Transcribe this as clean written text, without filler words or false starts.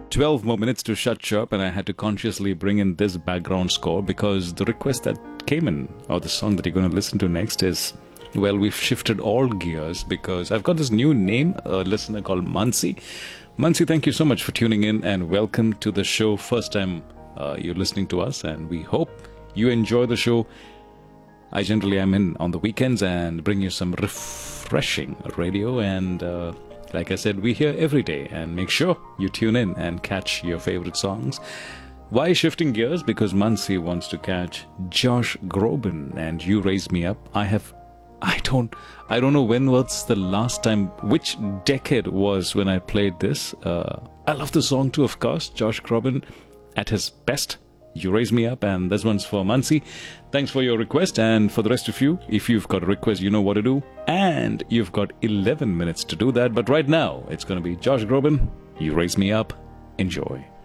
12 more minutes to shut shop, and I had to consciously bring in this background score because the request that came in, or the song that you're going to listen to next is, well, we've shifted all gears because I've got this new name, a listener called Mansi. Mansi, thank you so much for tuning in and welcome to the show. First time you're listening to us, and we hope you enjoy the show. I generally am in on the weekends and bring you some refreshing radio, and like I said, we here every day, and make sure you tune in and catch your favorite songs. Why shifting gears? Because Mansi wants to catch Josh Groban and You Raise Me Up. I don't know when was the last time, which decade was when I played this. I love the song too, of course. Josh Groban at his best. You Raise Me Up, and this one's for Mansi. Thanks for your request, and for the rest of you, if you've got a request, you know what to do, and you've got 11 minutes to do that. But right now, it's going to be Josh Groban, You Raise Me Up. Enjoy.